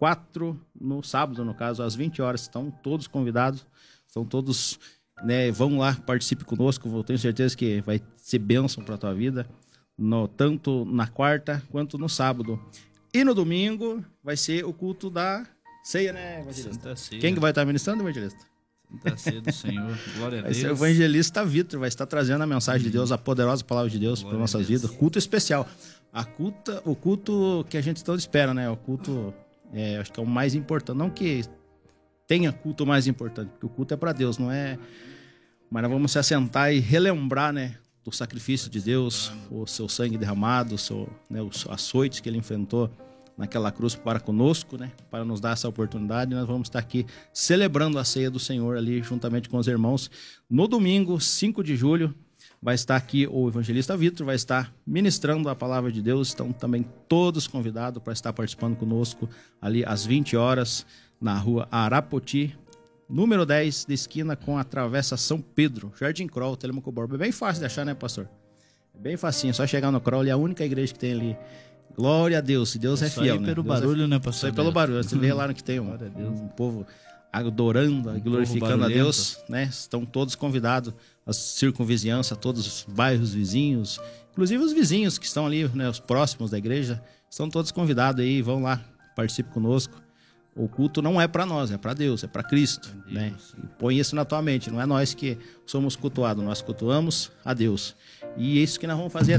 4 no sábado, no caso, às 20 horas. Estão todos convidados, estão todos, né, vão lá, participe conosco. Eu tenho certeza que vai ser bênção para a tua vida, tanto na quarta quanto no sábado. E no domingo vai ser o culto da ceia, né, evangelista? Santa Ceia. Quem que vai estar ministrando, evangelista? Santa Ceia do Senhor. Glória a Deus. Vai ser o evangelista Vitor, vai estar trazendo a mensagem de Deus, a poderosa palavra de Deus para nossas vidas. Culto especial. O culto que a gente tanto espera, né? O culto, acho que é o mais importante. Não que tenha culto mais importante, porque o culto é para Deus, não é? Mas nós vamos se assentar e relembrar, né, do sacrifício de Deus, o seu sangue derramado, os açoites que ele enfrentou naquela cruz para conosco, né, para nos dar essa oportunidade. Nós vamos estar aqui celebrando a ceia do Senhor ali juntamente com os irmãos. No domingo, 5 de julho, vai estar aqui o evangelista Vitor, vai estar ministrando a palavra de Deus. Estão também todos convidados para estar participando conosco ali às 20 horas na rua Arapoti, número 10, de esquina com a Travessa São Pedro, Jardim Kroll, Telemaco Borba. É bem fácil de achar, né, pastor? É bem facinho, só chegar no Kroll, é a única igreja que tem ali. Glória a Deus, Deus é fiel, né? Pelo barulho, né, pastor? Só pelo barulho. Você vê lá no que tem um povo adorando, glorificando a Deus, né? Estão todos convidados, a circunvizinhança, todos os bairros vizinhos, inclusive os vizinhos que estão ali, né, os próximos da igreja, estão todos convidados aí, vão lá, participe conosco. O culto não é para nós, é para Deus, é para Cristo, né? E põe isso na tua mente, não é nós que somos cultuados, nós cultuamos a Deus. E é isso que nós vamos fazer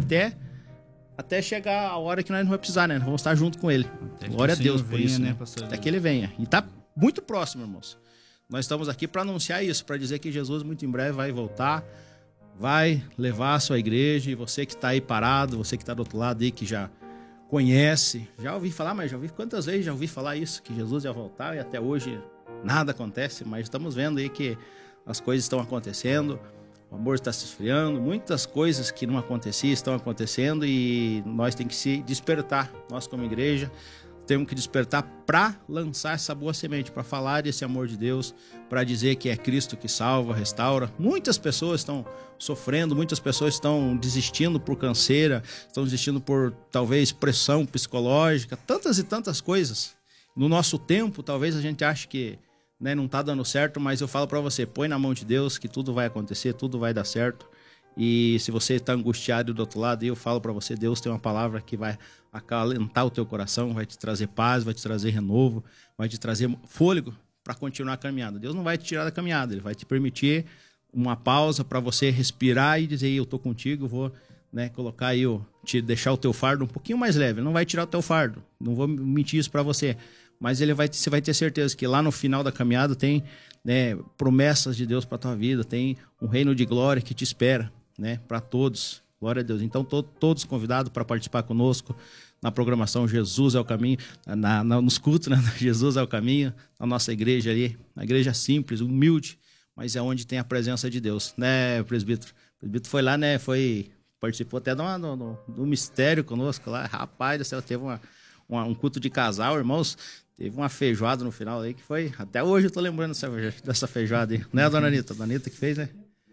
até chegar a hora que nós não vamos precisar, né? Nós vamos estar junto com ele. Glória a Deus por isso, né? Até que ele venha. E tá muito próximo, irmãos. Nós estamos aqui para anunciar isso, para dizer que Jesus muito em breve vai voltar, vai levar a sua igreja. E você que está aí parado, você que está do outro lado aí, que já conhece, já ouvi falar, mas já ouvi quantas vezes já ouvi falar isso, que Jesus ia voltar e até hoje nada acontece, mas estamos vendo aí que as coisas estão acontecendo, o amor está se esfriando, muitas coisas que não aconteciam estão acontecendo e nós temos que se despertar, nós como igreja temos que despertar para lançar essa boa semente, para falar desse amor de Deus, para dizer que é Cristo que salva, restaura. Muitas pessoas estão sofrendo, muitas pessoas estão desistindo por canseira, estão desistindo por talvez pressão psicológica, tantas e tantas coisas. No nosso tempo, talvez a gente ache que, né, não está dando certo, mas eu falo para você, põe na mão de Deus que tudo vai acontecer, tudo vai dar certo. E se você está angustiado do outro lado, eu falo para você, Deus tem uma palavra que vai acalentar o teu coração, vai te trazer paz, vai te trazer renovo, vai te trazer fôlego para continuar a caminhada. Deus não vai te tirar da caminhada, Ele vai te permitir uma pausa para você respirar e dizer, eu estou contigo, vou, né, colocar aí, te deixar o teu fardo um pouquinho mais leve. Ele não vai tirar o teu fardo, não vou mentir isso para você, mas você vai ter certeza que lá no final da caminhada tem, né, promessas de Deus para tua vida, tem um reino de glória que te espera, né, para todos. Glória a Deus. Então, todos convidados para participar conosco na programação Jesus é o Caminho, nos cultos, né? Jesus é o Caminho, na nossa igreja ali, uma igreja simples, humilde, mas é onde tem a presença de Deus, né, presbítero? O presbítero foi lá, né, participou até do mistério conosco lá, rapaz do céu, teve um culto de casal, irmãos, teve uma feijoada no final aí que foi, até hoje eu tô lembrando dessa feijoada aí, né, dona Anitta? A dona Anitta que fez, né?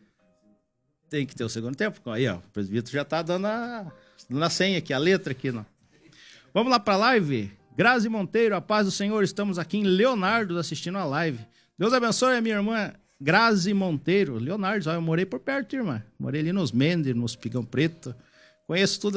Tem que ter o segundo tempo. Aí, ó, o presbítero já tá dando a senha aqui, a letra aqui, não. Vamos lá para a live. Grazi Monteiro, a paz do Senhor. Estamos aqui em Leonardo assistindo a live. Deus abençoe a minha irmã Grazi Monteiro. Leonardo, ó, eu morei por perto, irmã. Morei ali nos Mendes, nos Pigão Preto. Conheço toda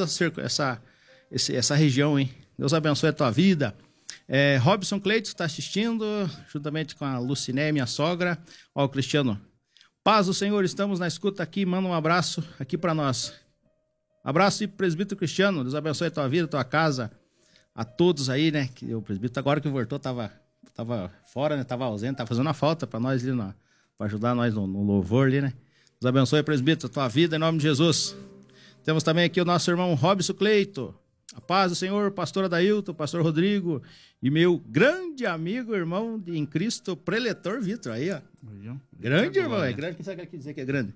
essa região, hein? Deus abençoe a tua vida. Robson Cleito está assistindo, juntamente com a Luciné, minha sogra. Ó, o Cristiano. Paz do Senhor, estamos na escuta aqui, manda um abraço aqui para nós. Abraço e presbítero Cristiano, Deus abençoe a tua vida, a tua casa, a todos aí, né, que o presbítero agora que voltou, tava fora, né, tava ausente, tava fazendo uma falta para nós ali, para ajudar nós no louvor ali, né. Deus abençoe, presbítero, a tua vida, em nome de Jesus. Temos também aqui o nosso irmão Robson Cleito, a paz do Senhor, pastor Adailton, pastor Rodrigo e meu grande amigo, irmão em Cristo, preletor Vitor, aí, ó. Grande, irmão, é grande, quem sabe que quer dizer que é grande?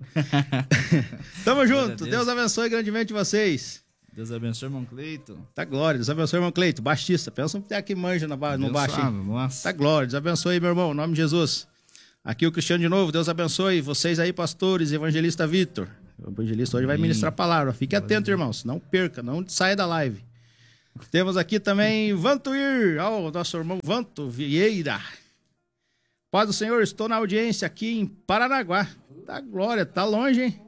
Tamo junto, Deus abençoe grandemente vocês. Deus abençoe, irmão Cleito. Tá glória, Deus abençoe, irmão Cleito, baixista, pensa um que manja no baixo, hein? Nossa. Tá glória, Deus abençoe, meu irmão, em nome de Jesus. Aqui o Cristiano de novo, Deus abençoe vocês aí, pastores, evangelista Vitor. O evangelista hoje vai ministrar a palavra, fique atento, irmãos, não perca, não saia da live. Temos aqui também Vantuir, o nosso irmão Vanto Vieira. Paz do Senhor, estou na audiência aqui em Paranaguá. Tá glória, tá longe, hein?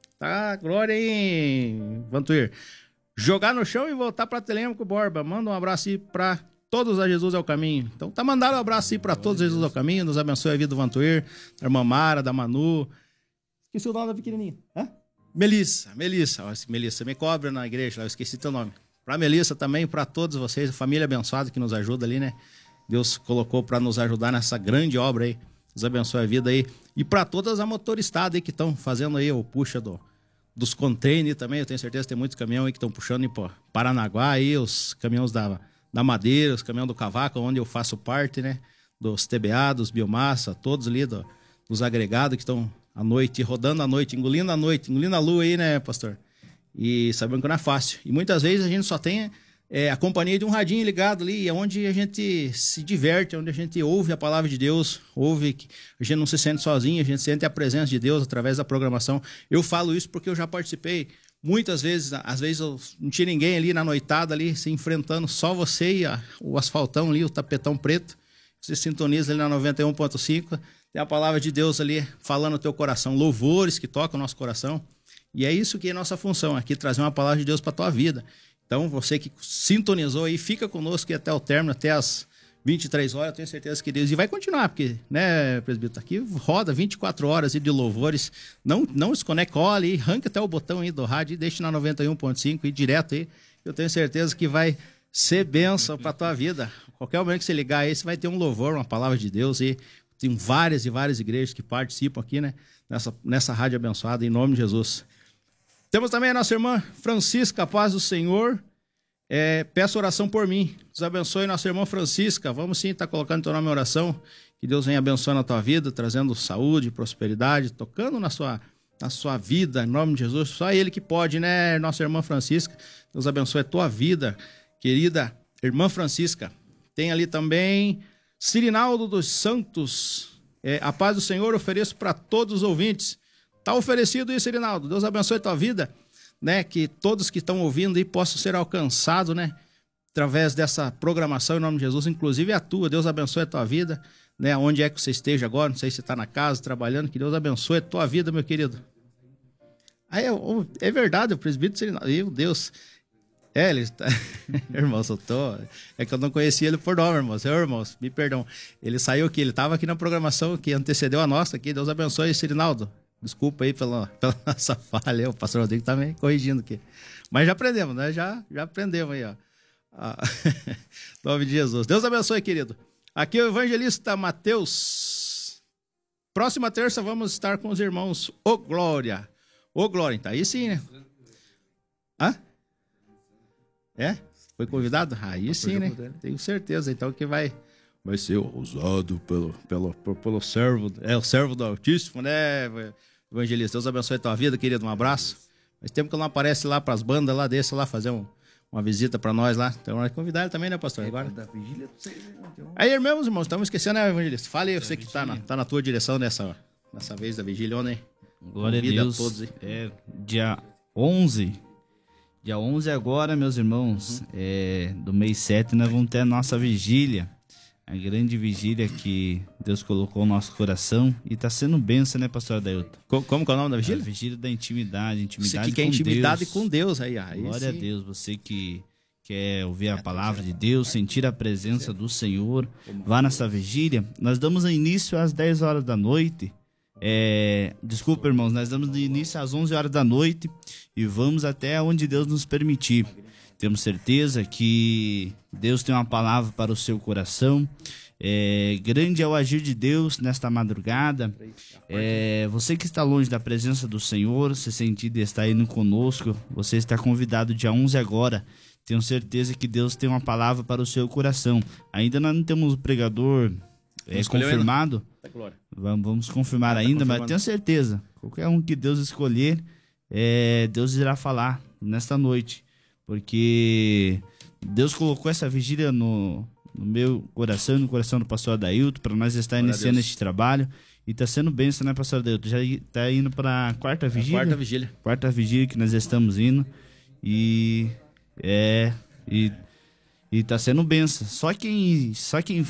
Tá glória, hein, Vantuir? Jogar no chão e voltar para Telêmaco Borba. Manda um abraço aí para todos a Jesus é o caminho. Então tá mandando um abraço aí para todos a Jesus é o caminho. Nos abençoe a vida do Vantuir, da irmã Mara, da Manu. Esqueci o nome da pequenininha. Hã? Melissa. Melissa, me cobra na igreja, eu esqueci teu nome. Pra Melissa também, pra todos vocês, a família abençoada que nos ajuda ali, né? Deus colocou pra nos ajudar nessa grande obra aí. Deus abençoe a vida aí. E pra todas as motoristadas aí que estão fazendo aí o puxa dos containers também. Eu tenho certeza que tem muitos caminhões aí que estão puxando em Paranaguá aí, os caminhões da madeira, os caminhões do cavaco, onde eu faço parte, né? Dos TBA, dos biomassa, todos ali, dos agregados que estão à noite, rodando à noite, engolindo a lua aí, né, pastor? E sabendo que não é fácil. E muitas vezes a gente só tem a companhia de um radinho ligado ali, é onde a gente se diverte, onde a gente ouve a palavra de Deus, ouve que a gente não se sente sozinho, a gente sente a presença de Deus através da programação. Eu falo isso porque eu já participei muitas vezes, às vezes eu não tinha ninguém ali na noitada ali, se enfrentando, só você e o asfaltão ali, o tapetão preto. Você sintoniza ali na 91.5, tem a palavra de Deus ali falando no teu coração, louvores que tocam o nosso coração. E é isso que é nossa função aqui, trazer uma palavra de Deus para a tua vida. Então, você que sintonizou aí, fica conosco aqui até o término, até as 23 horas, eu tenho certeza que Deus... E vai continuar, porque, né, presbítero, aqui roda 24 horas de louvores. Não desconecta, olha aí, arranca até o botão aí do rádio e deixa na 91.5 e direto aí. Eu tenho certeza que vai ser bênção para a tua vida. Qualquer momento que você ligar aí, você vai ter um louvor, uma palavra de Deus. E tem várias e várias igrejas que participam aqui, né, nessa rádio abençoada, em nome de Jesus. Temos também a nossa irmã Francisca, paz do Senhor. Peço oração por mim. Deus abençoe nossa irmã Francisca. Vamos sim estar colocando teu nome em oração. Que Deus venha abençoando a tua vida, trazendo saúde, prosperidade, tocando na sua vida, em nome de Jesus. Só Ele que pode, né, nossa irmã Francisca. Deus abençoe a tua vida, querida irmã Francisca. Tem ali também Cirinaldo dos Santos. A paz do Senhor ofereço para todos os ouvintes. Está oferecido isso, Irinaldo. Deus abençoe a tua vida, né? Que todos que estão ouvindo aí possam ser alcançados, né? Através dessa programação, em nome de Jesus, inclusive a tua. Deus abençoe a tua vida, né? Onde é que você esteja agora, não sei se você está na casa, trabalhando, que Deus abençoe a tua vida, meu querido. É verdade, o presbítero Irinaldo. Meu Deus. Ele está... Irmão, é que eu não conhecia ele por nome, irmãos. Irmãos, me perdão. Ele saiu aqui, ele estava aqui na programação que antecedeu a nossa aqui. Deus abençoe esse Irinaldo. Desculpa aí pela nossa falha, o pastor Rodrigo tá me corrigindo aqui. Mas já aprendemos, né? Já aprendemos aí, ó. Em nome de Jesus. Deus abençoe, querido. Aqui é o evangelista Mateus. Próxima terça vamos estar com os irmãos Ô Glória. Ô Glória, tá aí sim, né? Hã? Foi convidado? Aí sim, né? Tenho certeza, então, que vai ser usado pelo servo, o servo do Altíssimo, né, evangelista? Deus abençoe a tua vida, querido, um abraço. Faz tempo que ele não aparece lá para as bandas lá, deixa lá fazer uma visita para nós lá. Então, nós convidar ele também, né, pastor? Agora. Da vigília, aí, meus irmãos, estamos esquecendo, né, evangelista? Fale aí, você que tá na tua direção nessa vez da vigília, né? Glória a Deus. A todos aí. Dia 11. Dia 11 agora, meus irmãos, do mês 7, nós vamos ter a nossa vigília. A grande vigília que Deus colocou no nosso coração. E está sendo bênção, né, pastor Adailton? Como que é o nome da vigília? A vigília da intimidade. Você que quer intimidade com Deus. Aí glória sim. A Deus. Você que quer ouvir a palavra de Deus, sentir a presença do Senhor, vá nessa vigília. Nós damos início às 10 horas da noite. Desculpa, irmãos, nós damos início às 11 horas da noite e vamos até onde Deus nos permitir. Temos certeza que Deus tem uma palavra para o seu coração. Grande é o agir de Deus nesta madrugada. Você que está longe da presença do Senhor, se sentir de estar indo conosco, você está convidado dia 11 agora. Tenho certeza que Deus tem uma palavra para o seu coração. Ainda não temos o pregador confirmado. Vamos confirmar ainda, mas tenho certeza. Qualquer um que Deus escolher, Deus irá falar nesta noite. Porque Deus colocou essa vigília no meu coração, no coração do pastor Adailton, para nós estar iniciando este trabalho. E está sendo bênção, né, pastor Adailton? Já está indo para a quarta vigília? Quarta vigília que nós estamos indo. E E tá sendo benção. Só quem